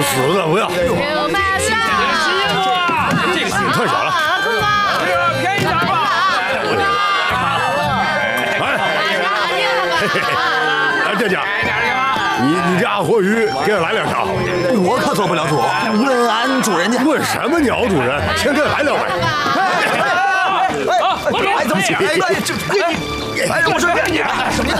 死的，不要。 明白了。 这个太小了。 便宜点吧。 哎，这家，你这阿活鱼给我来2条。 我可做不了主，问俺主人家。 问什么鸟主人？先给我来2位。 哎，对不起，哎，这，哎，我说你什么？